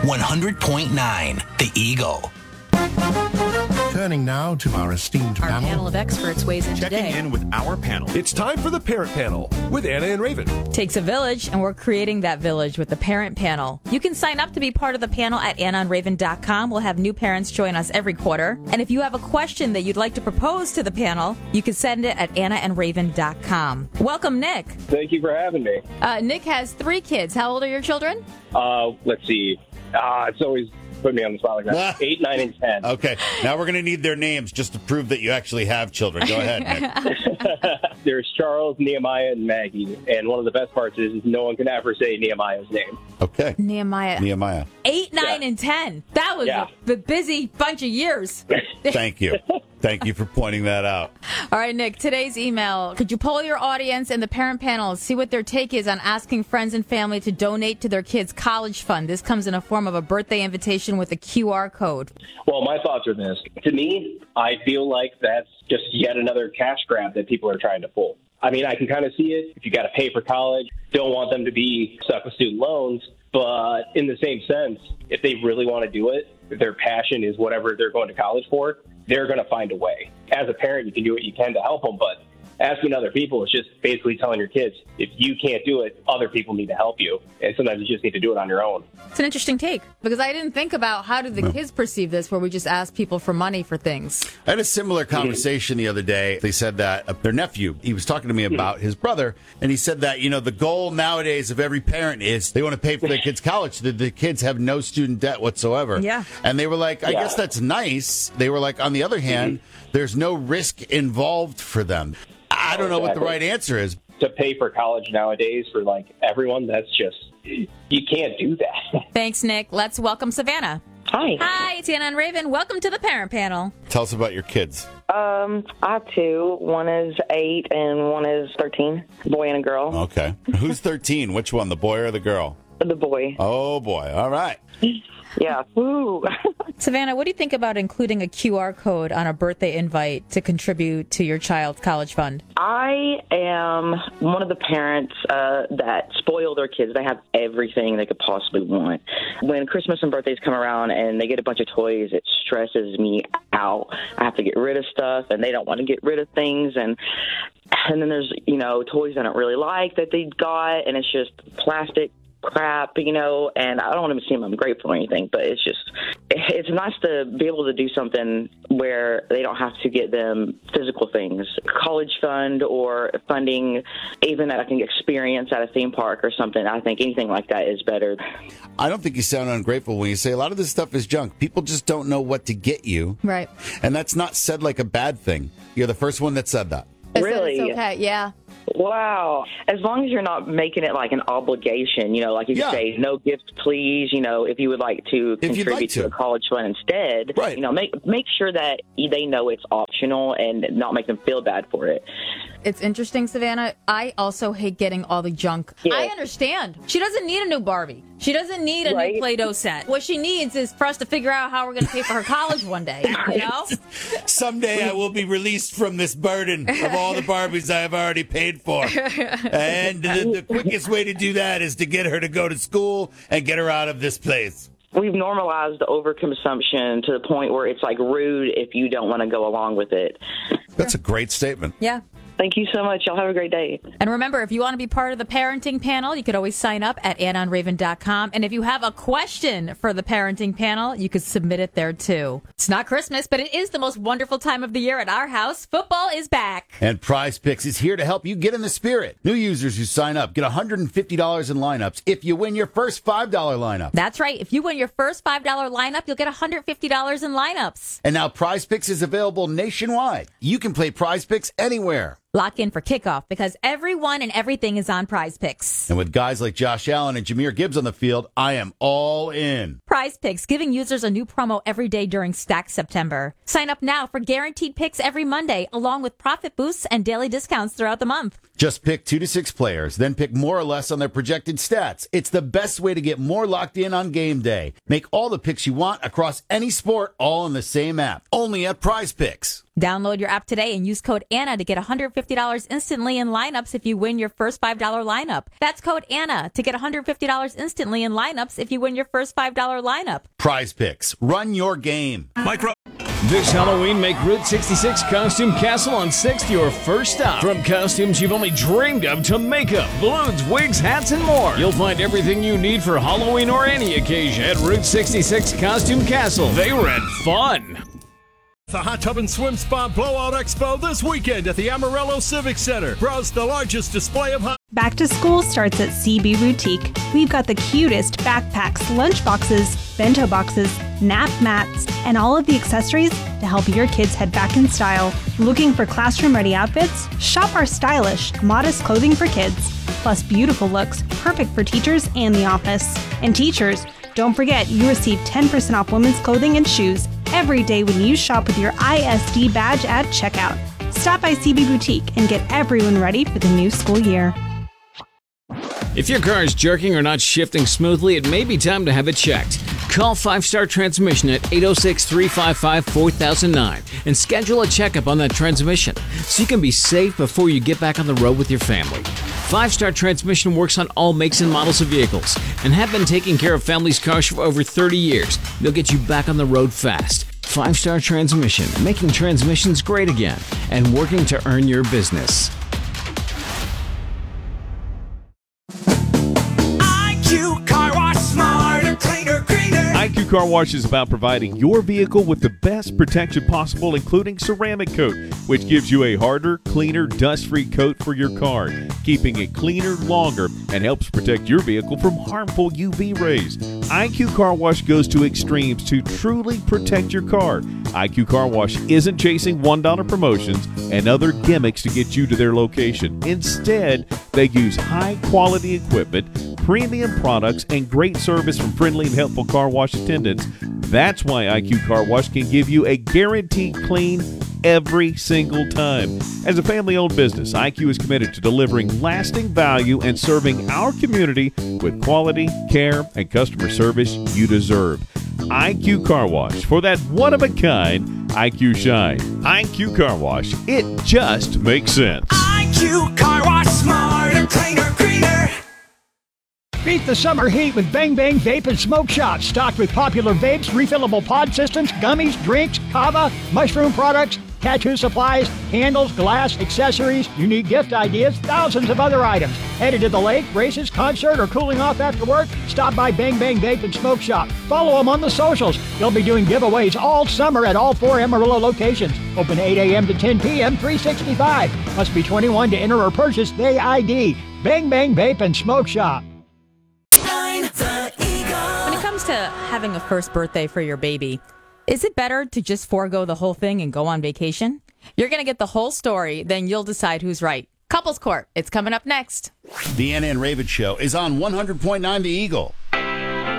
100.9 The Eagle. Turning now to our esteemed Our panel of experts weighs in Checking today. in with our panel. It's time for the Parent Panel with Anna and Raven. Takes a village, and we're creating that village with the Parent Panel. You can sign up to be part of the panel at AnnaandRaven.com. We'll have new parents join us every quarter. And if you have a question that you'd like to propose to the panel, you can send it at AnnaandRaven.com. Welcome, Nick. Thank you for having me. Nick has 3 kids. How old are your children? Let's see. It's always put me on the spot like that. 8, 9, and 10. Okay, now we're going to need their names just to prove that you actually have children. Go ahead, Nick. There's Charles, Nehemiah, and Maggie. And one of the best parts is no one can ever say Nehemiah's name. Okay. Nehemiah. 8, 9, and 10. That was a busy bunch of years. Thank you. Thank you for pointing that out. All right, Nick, today's email. Could you poll your audience and the parent panel, see what their take is on asking friends and family to donate to their kids' college fund? This comes in a form of a birthday invitation with a QR code. Well, my thoughts are this. To me, I feel like that's just yet another cash grab that people are trying to pull. I mean, I can kind of see it. If you got to pay for college, don't want them to be stuck with student loans. But in the same sense, if they really want to do it, if their passion is whatever they're going to college for, they're going to find a way. As a parent, you can do what you can to help them, but asking other people is just basically telling your kids, if you can't do it, other people need to help you. And sometimes you just need to do it on your own. It's an interesting take, because I didn't think about how do the kids perceive this, where we just ask people for money for things. I had a similar conversation the other day. They said that their nephew, he was talking to me about his brother, and he said that, the goal nowadays of every parent is they want to pay for their kids' college so that the kids have no student debt whatsoever. Yeah. And they were like, I guess that's nice. They were like, on the other hand, there's no risk involved for them. I don't know what the right answer is. To pay for college nowadays for everyone, that's just, you can't do that. Thanks, Nick. Let's welcome Savannah. Hi. Hi, it's Anna and Raven. Welcome to the parent panel. Tell us about your kids. I have 2. One is 8 and one is 13. Boy and a girl. Okay. Who's 13? Which one, the boy or the girl? The boy. Oh, boy. All right. Yeah. Woo. Savannah, what do you think about including a QR code on a birthday invite to contribute to your child's college fund? I am one of the parents that spoil their kids. They have everything they could possibly want. When Christmas and birthdays come around and they get a bunch of toys, it stresses me out. I have to get rid of stuff, and they don't want to get rid of things. And then there's, toys I don't really like that they got, and it's just plastic crap, and I don't want to seem ungrateful or anything, but it's nice to be able to do something where they don't have to get them physical things, college fund or funding, even that I can experience at a theme park or something. I think anything like that is better. I don't think you sound ungrateful when you say a lot of this stuff is junk. People just don't know what to get you. Right. And that's not said like a bad thing. You're the first one that said that. Really? It's okay, yeah. Wow. As long as you're not making it like an obligation, like you say, no gift, please, if you would like to contribute to a college fund instead, right. Make sure that they know it's optional and not make them feel bad for it. It's interesting, Savannah. I also hate getting all the junk. Yeah. I understand. She doesn't need a new Barbie. She doesn't need a new Play-Doh set. What she needs is for us to figure out how we're going to pay for her college one day, Someday I will be released from this burden of all the Barbies I have already paid for. And the quickest way to do that is to get her to go to school and get her out of this place. We've normalized the overconsumption to the point where it's rude if you don't want to go along with it. That's a great statement. Yeah. Thank you so much. Y'all have a great day. And remember, if you want to be part of the parenting panel, you could always sign up at AnnaandRaven.com. And if you have a question for the parenting panel, you could submit it there too. It's not Christmas, but it is the most wonderful time of the year at our house. Football is back. And Prize Picks is here to help you get in the spirit. New users who sign up get $150 in lineups if you win your first $5 lineup. That's right. If you win your first $5 lineup, you'll get $150 in lineups. And now Prize Picks is available nationwide. You can play Prize Picks anywhere. Lock in for kickoff because everyone and everything is on Prize Picks. And with guys like Josh Allen and Jahmyr Gibbs on the field, I am all in. Prize Picks, giving users a new promo every day during Stack September. Sign up now for guaranteed picks every Monday, along with profit boosts and daily discounts throughout the month. Just pick 2 to 6 players, then pick more or less on their projected stats. It's the best way to get more locked in on game day. Make all the picks you want across any sport, all in the same app. Only at Prize Picks. Download your app today and use code Anna to get $150 instantly in lineups if you win your first $5 lineup. That's code Anna to get $150 instantly in lineups if you win your first $5 lineup. Prize Picks. Run your game. This Halloween, make Route 66 Costume Castle on 6th your first stop. From costumes you've only dreamed of to makeup, balloons, wigs, hats, and more. You'll find everything you need for Halloween or any occasion at Route 66 Costume Castle. They rent fun. The Hot Tub and Swim Spa Blowout Expo this weekend at the Amarillo Civic Center. Browse the largest display of hot. Back to school starts at CB Boutique. We've got the cutest backpacks, lunch boxes, bento boxes, nap mats, and all of the accessories to help your kids head back in style. Looking for classroom-ready outfits? Shop our stylish, modest clothing for kids, plus beautiful looks, perfect for teachers and the office. And teachers, don't forget you receive 10% off women's clothing and shoes every day when you shop with your ISD badge at checkout. Stop by CB Boutique and get everyone ready for the new school year. If your car is jerking or not shifting smoothly, it may be time to have it checked. Call 5 Star Transmission at 806-355-4009 and schedule a checkup on that transmission so you can be safe before you get back on the road with your family. 5 Star Transmission works on all makes and models of vehicles and have been taking care of families' cars for over 30 years. They'll get you back on the road fast. 5 Star Transmission, making transmissions great again and working to earn your business. IQ Car Wash, smarter, cleaner, greener. IQ Car Wash is about providing your vehicle with the best protection possible, including ceramic coat, which gives you a harder, cleaner, dust-free coat for your car, keeping it cleaner longer and helps protect your vehicle from harmful UV rays. IQ Car Wash goes to extremes to truly protect your car. IQ Car Wash isn't chasing $1 promotions and other gimmicks to get you to their location. Instead, they use high-quality equipment, premium products, and great service from friendly and helpful car wash attendants. That's why IQ Car Wash can give you a guaranteed clean every single time. As a family-owned business, IQ is committed to delivering lasting value and serving our community with quality, care, and customer service you deserve. IQ Car Wash, for that one-of-a-kind IQ shine. IQ Car Wash, it just makes sense. IQ Car Wash, smarter, cleaner, greener. Beat the summer heat with Bang Bang Vape and Smoke Shop, stocked with popular vapes, refillable pod systems, gummies, drinks, kava, mushroom products, tattoo supplies, candles, glass, accessories, unique gift ideas, thousands of other items. Headed to the lake, races, concert, or cooling off after work? Stop by Bang Bang Vape and Smoke Shop. Follow them on the socials. They'll be doing giveaways all summer at all 4 Amarillo locations. Open 8 a.m. to 10 p.m., 365. Must be 21 to enter or purchase the ID. Bang Bang Vape and Smoke Shop. When it comes to having a first birthday for your baby, is it better to just forego the whole thing and go on vacation? You're going to get the whole story, then you'll decide who's right. Couples Court, it's coming up next. The Anna and Raven Show is on 100.9 The Eagle.